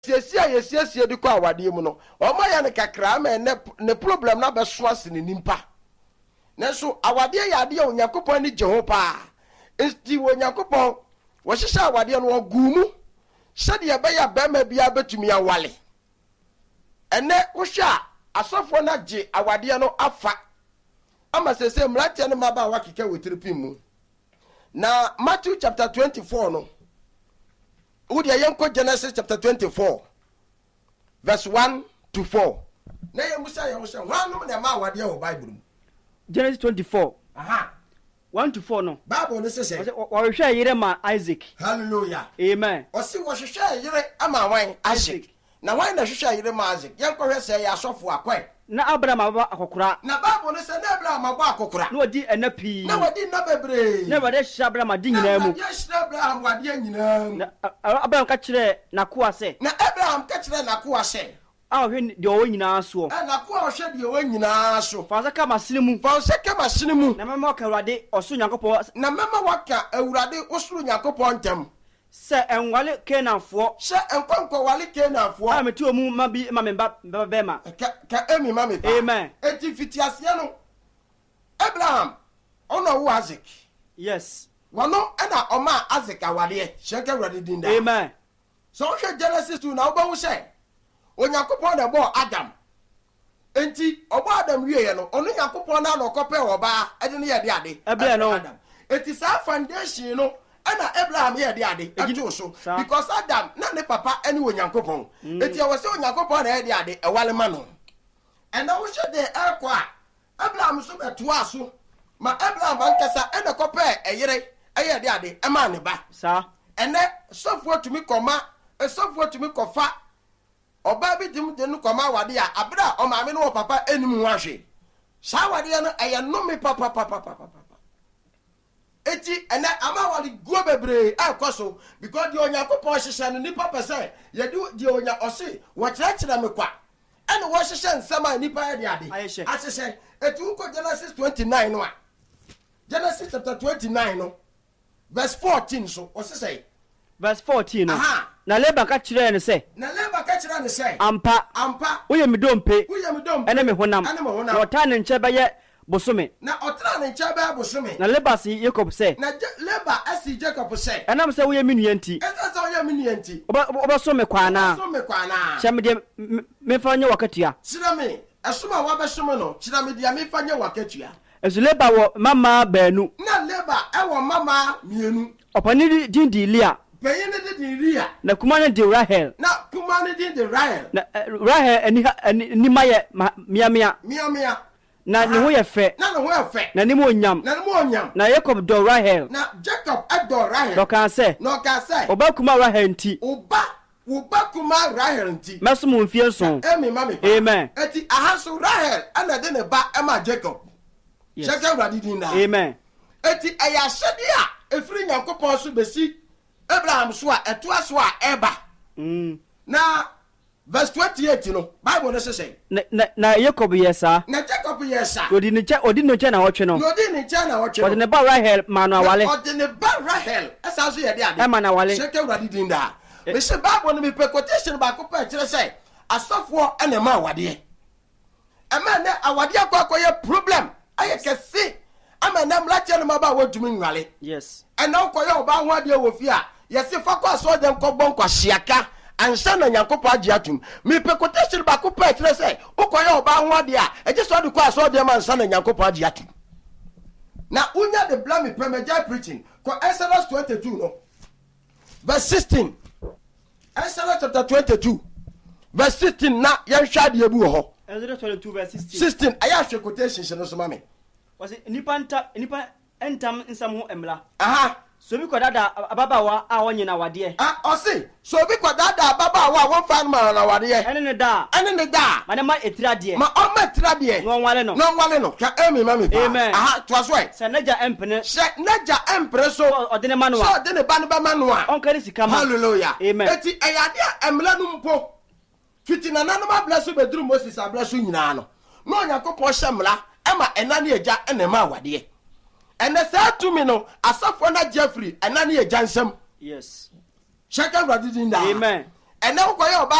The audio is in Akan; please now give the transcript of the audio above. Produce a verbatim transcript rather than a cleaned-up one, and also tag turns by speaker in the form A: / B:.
A: Sesia yesia de kwa awade mu no omo ya ne kakra ma ne ne problem na be so ase ne nimpa nanso awade ya de Onyankopon ni jeho pa esti Onyankopon wo hihya awade no ogumu sede ya be ya ba ma bia betumi awale ene wo hwa asofo na je awade no afa ama sese mlate ne maba wa keke wetiripim mu na Matthew chapter twenty-four no Udi ayenko Genesis chapter twenty-four verse one to four. Na yemusa yemusa wanu na ma wade o Bible.
B: Genesis twenty-four.
A: Aha.
B: one to four no.
A: Bible no say say.
B: O hwehwe yire ma Isaac.
A: Hallelujah.
B: Amen.
A: O si wo hwehwe yire ama wan Isaac. Na wan na hwehwe yire ma Isaac. Yenko hwe say ya asofo akwai.
B: Na Abraham aba akokora.
A: Na Bible no say na Abraham aba akokora.
B: Na odi enapi.
A: Na wadi na bebre.
B: Na wade hya Abraham adi nyina mu.
A: Na hya Abraham wade nyina mu.
B: Na Abraham ka kire na ko ase.
A: Na Abraham ka kire na ko ase.
B: Ah hwe de o nyina so.
A: Eh na ko hwe de o nyina so.
B: Fa saka masene mu.
A: Fa saka masene mu.
B: Na mema ka Awurade oso Nyankopon.
A: Na mema waka Awurade osoro Nyankopon ntam.
B: Se enwale Kenaanfo.
A: Se enkonko wale Kenaanfo.
B: Ah meti o mu ma bi ma me ba be ma.
A: Ka ka emi ma me pa.
B: Amen.
A: Eti fitiase no. Abraham ono wo Isaac.
B: Yes.
A: Wono na oma Isaac awade. Sheke Awurade dinda.
B: Amen.
A: So wo Genesis two na obawu se Onyankopon na bo Adam. Enti obo Adam wiye no ono Nyankopon na no kope oba ede ne ye de ade.
B: Ebe no.
A: Adam. Eti sa foundation no ana Abraham ye de ade ato so because Adam na ne papa ene Onyankopon. Eti e wose Onyankopon na ye de ade e wale ma no. And I wish de ekwa Abraham so beto aso ma Abraham ankasa ene kope eyere eye de ade e ma ne ba.
B: Sa.
A: Ene sofo tumi koma e sofo tumi kofa oba bi dim de no koma wade a abra o ma me no papa enim ho ahwe sa wade no eye no me papa papa papa eti ene ama wade go bebre akoso because the Onyankopon hihye no nipa pese ye do the onya ose wo kyerɛkyerɛ me kwa ene wo hihye nsama nipa ye de ade ahihye eti uko Genesis twenty-nine no a Genesis chapter twenty-nine no verse fourteen so o say
B: verse fourteen no.
A: Aha.
B: Na Laban ka kire ne se.
A: Na Laban ka kire ne se.
B: Ampa.
A: Ampa.
B: Woye me dompe.
A: Woye me dompe.
B: Ene me honam.
A: Ene me honam.
B: Na ota ne nche beye bosome.
A: Na ota ne nche beye bosome.
B: Na Laban si Jacob se.
A: Na Laban asi Jacob se.
B: Enam se woye me nuanti.
A: Esa se woye me nuanti.
B: Oba oba so me kwana.
A: So me kwana.
B: Sha me de me fa nya wakatua.
A: Sira me. Esuma wa be some no. Sira me de me fa nya wakatua.
B: Ezu Laban wo mama baanu.
A: Na Laban e wo mama mienu.
B: Opani din di Lia.
A: Peyene de di Lia.
B: Na kumane di Rahel.
A: Na kumane di di Rahel.
B: Na Rahel eni ni maye mia mia.
A: Mia mia.
B: Na ne ho ye fe.
A: Na ne ho ye fe.
B: Na ni mo onyam.
A: Na ni mo onyam.
B: Na Jacob do Rahel.
A: Na Jacob ador Rahel.
B: Do kan se.
A: No kan se.
B: Oba kuma Rahel nti.
A: Oba Oba kuma Rahel nti.
B: Meso mo mfie so.
A: Emi mami.
B: Amen.
A: Eti ahaso Rahel ana de ne ba ema Jacob.
B: Yes.
A: Jacob radidi na.
B: Amen.
A: Eti aya hwede a efiri Nyankopon so besi Abraham so a eto aso a eba.
B: Mm.
A: Na verse twenty-eight no Bible no say.
B: Na na Jacob yesa.
A: Na Jacob yesa.
B: Odi ne che odi no che na wotwe no.
A: Odi ne che na wotwe.
B: Odi ne ba Rahel ma no awale.
A: Odi ne ba Rahel esa so ye de ade.
B: E ma na awale.
A: Jacob radidi nda. Me se Bible no me pe quotation ba ko pa kire say asofo ene ma awade. E ma na awade akwakoye problem. Aye kese ama na mlache no maba wodumi nwale.
B: Yes.
A: And now koye oba ho ade wo fi a yesi fa kwa so dem ko bon kwa hyiaka ansa na Nyankopon age atum me pe quotation ba ko pa kire say ukoye oba ho ade a eje so de kwa so dem ansa na Nyankopon age atum na unya de blame premature preaching ko Exodus twenty-two no verse sixteen Exodus chapter twenty-two verse sixteen na yan hwa de ebu ho
B: Exodus twenty-two verse sixteen
A: sixteen aya hwe quotation no so mame
B: was nipa nta nipa entam nsam ho emla.
A: Aha.
B: So bi kodada ababawa a wonye na wade.
A: Ah, osi. So bi kodada ababawa won fa na na wade.
B: Ene ne da.
A: Ene ne da.
B: Ma ne ma etira de.
A: Ma o ma etira de.
B: No nwale no.
A: No nwale no. Ka emi ma me pa.
B: Amen.
A: Aha, to aso e.
B: Se naja empene.
A: Se naja empre so.
B: O de ne manuwa.
A: So de ne ba ne ba manuwa.
B: On kari sika ma.
A: Hallelujah.
B: Amen.
A: Eti eyade a emla no mpo. Fitina na no ma blessu bedru Moses ablesu nyina no. No Yakopon hyemla ema ena ne eja ena ma wade. And the third to me no, asafo na Jeffrey, and nani a jansem.
B: Yes.
A: Shaka radidinda.
B: Amen.
A: ɛnɛ wokɔyɛ ɔba